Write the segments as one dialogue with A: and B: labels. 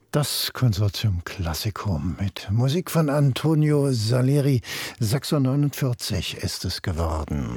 A: Das Konsortium Classicum mit Musik von Antonio Salieri. 6:49 ist es geworden.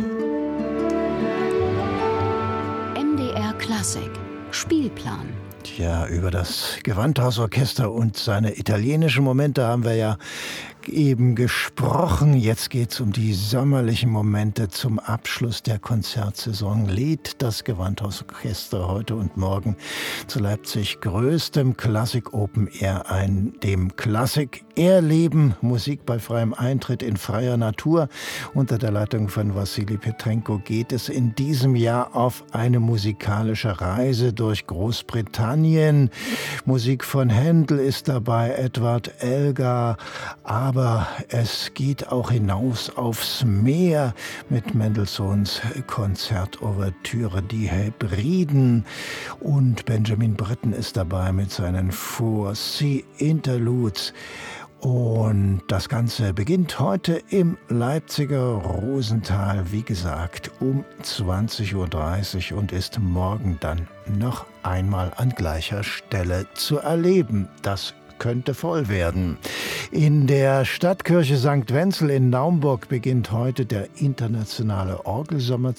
B: MDR Klassik Spielplan.
A: Tja, über das Gewandhausorchester und seine italienischen Momente haben wir ja eben gesprochen. Jetzt geht's um die sommerlichen Momente zum Abschluss der Konzertsaison. Lädt das Gewandhausorchester heute und morgen zu Leipzig größtem Klassik Open Air ein, dem Klassik Erleben, Musik bei freiem Eintritt in freier Natur. Unter der Leitung von Wassili Petrenko geht es in diesem Jahr auf eine musikalische Reise durch Großbritannien. Musik von Händel ist dabei, Edward Elgar, aber es geht auch hinaus aufs Meer mit Mendelssohns Konzertouvertüre, die Hebriden, und Benjamin Britten ist dabei mit seinen Four Sea Interludes. Und das Ganze beginnt heute im Leipziger Rosenthal, wie gesagt, um 20:30 Uhr und ist morgen dann noch einmal an gleicher Stelle zu erleben. Das könnte voll werden. In der Stadtkirche St. Wenzel in Naumburg beginnt heute der internationale Orgelsommer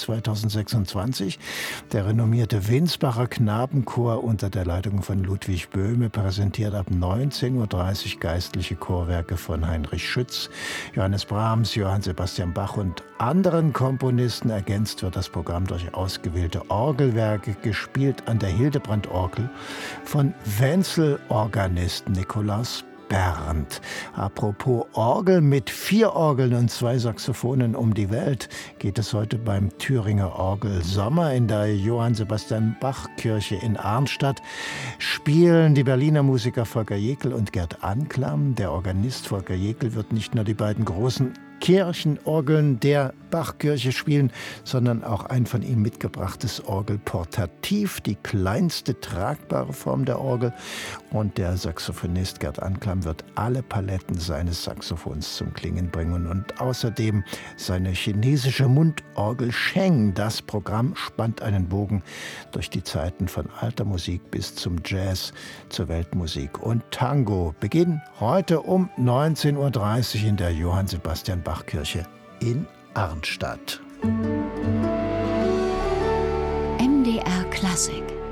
A: 2026. Der renommierte Winsbacher Knabenchor unter der Leitung von Ludwig Böhme präsentiert ab 19:30 Uhr geistliche Chorwerke von Heinrich Schütz, Johannes Brahms, Johann Sebastian Bach und anderen Komponisten. Ergänzt wird das Programm durch ausgewählte Orgelwerke, gespielt an der Hildebrand-Orgel von Wenzel-Organist Nikolaus Berndt. Apropos Orgel, mit 4 Orgeln und 2 Saxophonen um die Welt geht es heute beim Thüringer Orgelsommer in der Johann Sebastian Bach Kirche in Arnstadt. Spielen die Berliner Musiker Volker Jekel und Gerd Anklam. Der Organist Volker Jekel wird nicht nur die beiden großen Kirchenorgeln der Bachkirche spielen, sondern auch ein von ihm mitgebrachtes Orgelportativ, die kleinste tragbare Form der Orgel. Und der Saxophonist Gerd Anklam wird alle Paletten seines Saxophons zum Klingen bringen und außerdem seine chinesische Mundorgel Sheng. Das Programm spannt einen Bogen durch die Zeiten von alter Musik bis zum Jazz, zur Weltmusik und Tango. Beginn heute um 19:30 Uhr in der Johann Sebastian Bach Kirche in Arnstadt.
B: MDR Klassik.